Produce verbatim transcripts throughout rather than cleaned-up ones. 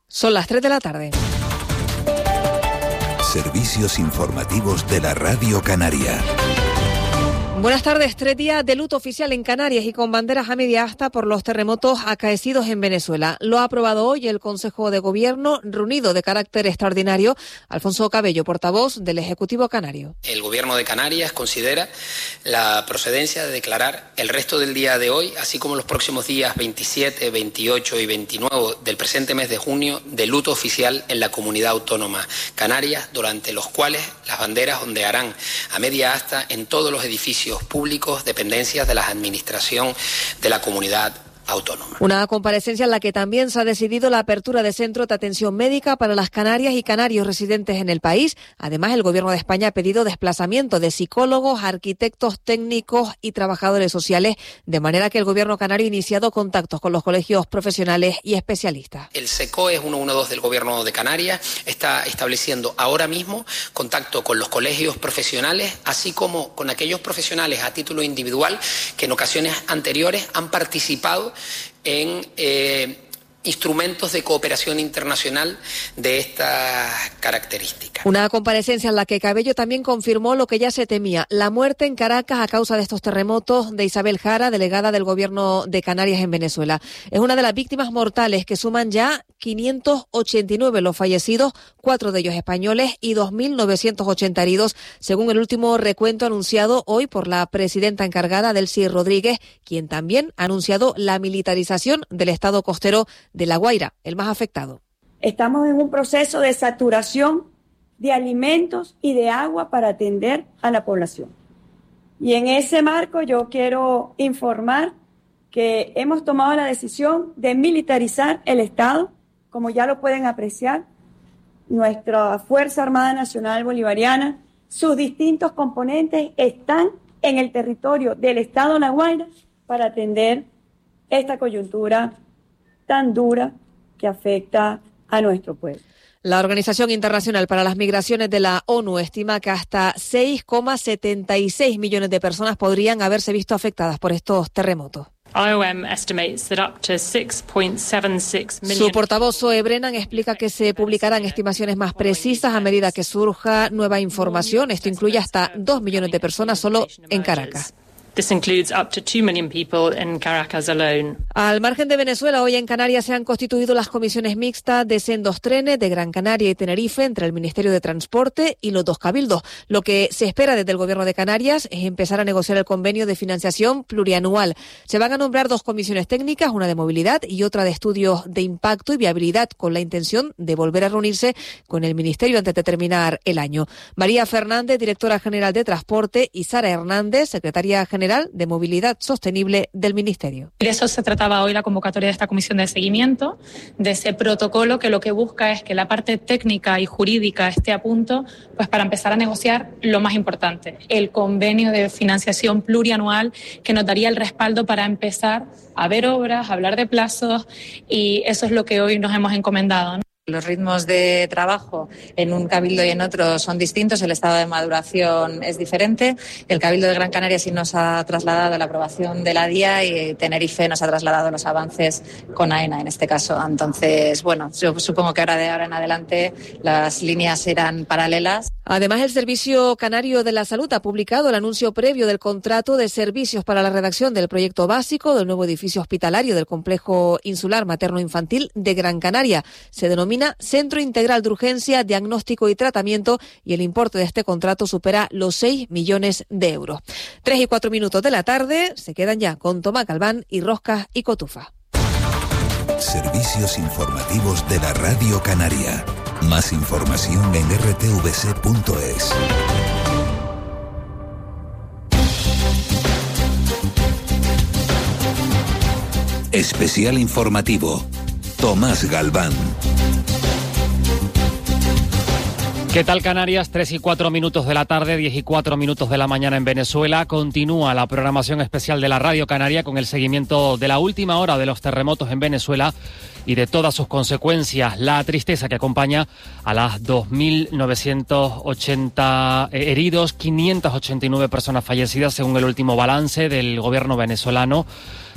Son las tres de la tarde. Servicios informativos de la Radio Canaria. Buenas tardes. Tres días de luto oficial en Canarias y con banderas a media asta por los terremotos acaecidos en Venezuela. Lo ha aprobado hoy el Consejo de Gobierno reunido de carácter extraordinario. Alfonso Cabello, portavoz del Ejecutivo Canario. El Gobierno de Canarias considera la procedencia de declarar el resto del día de hoy, así como los próximos días veintisiete, veintiocho y veintinueve del presente mes de junio, de luto oficial en la Comunidad Autónoma Canarias, durante los cuales las banderas ondearán a media asta en todos los edificios públicos, dependencias de la administración de la comunidad autónoma. Una comparecencia en la que también se ha decidido la apertura de centros de atención médica para las canarias y canarios residentes en el país. Además, el Gobierno de España ha pedido desplazamiento de psicólogos, arquitectos, técnicos y trabajadores sociales, de manera que el Gobierno canario ha iniciado contactos con los colegios profesionales y especialistas. El SECOE es ciento doce del Gobierno de Canarias, está estableciendo ahora mismo contacto con los colegios profesionales, así como con aquellos profesionales a título individual que en ocasiones anteriores han participado en eh, instrumentos de cooperación internacional de estas características. Una comparecencia en la que Cabello también confirmó lo que ya se temía, la muerte en Caracas a causa de estos terremotos de Isabel Jara, delegada del Gobierno de Canarias en Venezuela. Es una de las víctimas mortales, que suman ya quinientos ochenta y nueve los fallecidos, cuatro de ellos españoles y dos mil novecientos ochenta heridos, según el último recuento anunciado hoy por la presidenta encargada, Delcy Rodríguez, quien también ha anunciado la militarización del estado costero de La Guaira, el más afectado. Estamos en un proceso de saturación de alimentos y de agua para atender a la población. Y en ese marco yo quiero informar que hemos tomado la decisión de militarizar el Estado. Como ya lo pueden apreciar, nuestra Fuerza Armada Nacional Bolivariana, sus distintos componentes están en el territorio del Estado de La Guaira para atender esta coyuntura tan dura que afecta a nuestro pueblo. La Organización Internacional para las Migraciones de la ONU estima que hasta seis coma setenta y seis millones de personas podrían haberse visto afectadas por estos terremotos. I O M estimates that up to six point seven six million... Su portavoz Zoe Brennan explica que se publicarán estimaciones más precisas a medida que surja nueva información. Esto incluye hasta dos millones de personas solo en Caracas. This includes up to two million people in Caracas alone. Al margen de Venezuela, hoy en Canarias se han constituido las comisiones mixtas de sendos trenes de Gran Canaria y Tenerife entre el Ministerio de Transporte y los dos cabildos. Lo que se espera desde el Gobierno de Canarias es empezar a negociar el convenio de financiación plurianual. Se van a nombrar dos comisiones técnicas, una de movilidad y otra de estudios de impacto y viabilidad, con la intención de volver a reunirse con el Ministerio antes de terminar el año. María Fernández, directora general de Transporte, y Sara Hernández, secretaria general de Movilidad Sostenible del Ministerio. De eso se trataba hoy la convocatoria de esta comisión de seguimiento, de ese protocolo que lo que busca es que la parte técnica y jurídica esté a punto, pues para empezar a negociar lo más importante, el convenio de financiación plurianual que nos daría el respaldo para empezar a ver obras, a hablar de plazos, y eso es lo que hoy nos hemos encomendado, ¿no? Los ritmos de trabajo en un cabildo y en otro son distintos, el estado de maduración es diferente. El Cabildo de Gran Canaria sí nos ha trasladado la aprobación de la D I A y Tenerife nos ha trasladado los avances con AENA en este caso. Entonces, bueno, yo supongo que ahora de ahora en adelante las líneas serán paralelas. Además, el Servicio Canario de la Salud ha publicado el anuncio previo del contrato de servicios para la redacción del proyecto básico del nuevo edificio hospitalario del Complejo Insular Materno-Infantil de Gran Canaria. Se denomina Centro Integral de Urgencia, Diagnóstico y Tratamiento, y el importe de este contrato supera los seis millones de euros. Tres y cuatro minutos de la tarde, se quedan ya con Tomás Galván y Roscas y Cotufa. Servicios informativos de la Radio Canaria. Más información en r t v c punto es. Especial informativo. Tomás Galván. ¿Qué tal, Canarias? Tres y cuatro minutos de la tarde, diez y cuatro minutos de la mañana en Venezuela. Continúa la programación especial de la Radio Canaria con el seguimiento de la última hora de los terremotos en Venezuela y de todas sus consecuencias. La tristeza que acompaña a las dos mil novecientos ochenta heridos, quinientas ochenta y nueve personas fallecidas según el último balance del gobierno venezolano.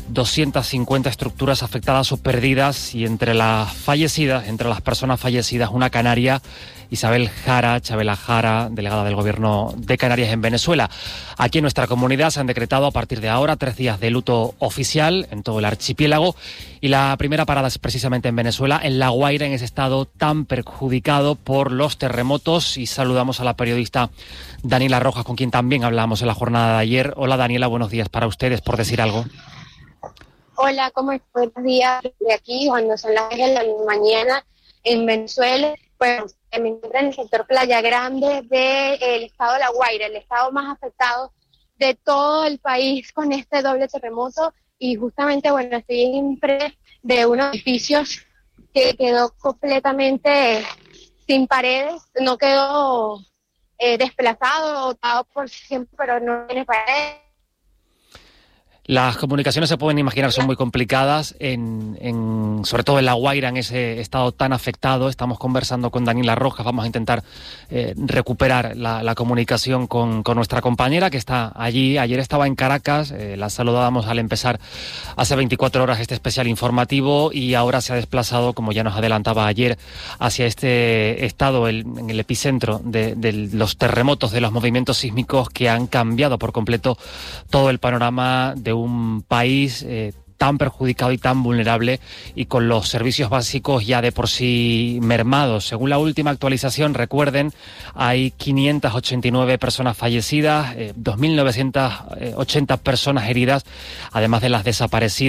doscientas cincuenta estructuras afectadas o perdidas, y entre las fallecidas, entre las personas fallecidas, una canaria, Isabel Jara, Chabela Jara, delegada del Gobierno de Canarias en Venezuela. Aquí en nuestra comunidad se han decretado a partir de ahora tres días de luto oficial en todo el archipiélago, y la primera parada es precisamente en Venezuela, en La Guaira, en ese estado tan perjudicado por los terremotos. Y saludamos a la periodista Daniela Rojas, con quien también hablamos en la jornada de ayer. Hola Daniela, buenos días para ustedes, por decir algo. Hola, ¿cómo estás? Buenos días. De aquí, cuando son las diez de la mañana en Venezuela, pues me encuentro en el sector Playa Grande del estado de La Guaira, el estado más afectado de todo el país con este doble terremoto. Y justamente, bueno, estoy en pre de unos edificios que quedó completamente sin paredes, no quedó eh, desplazado, botado por siempre, pero no tiene paredes. Las comunicaciones, se pueden imaginar, son muy complicadas, en, en, sobre todo en La Guaira, en ese estado tan afectado. Estamos conversando con Daniela Rojas, vamos a intentar eh, recuperar la, la comunicación con, con nuestra compañera que está allí. Ayer estaba en Caracas, eh, la saludábamos al empezar hace veinticuatro horas este especial informativo, y ahora se ha desplazado, como ya nos adelantaba ayer, hacia este estado, el, en el epicentro de, de los terremotos, de los movimientos sísmicos que han cambiado por completo todo el panorama de un país eh, tan perjudicado y tan vulnerable, y con los servicios básicos ya de por sí mermados. Según la última actualización, recuerden, hay quinientas ochenta y nueve personas fallecidas, eh, dos mil novecientas ochenta personas heridas, además de las desaparecidas.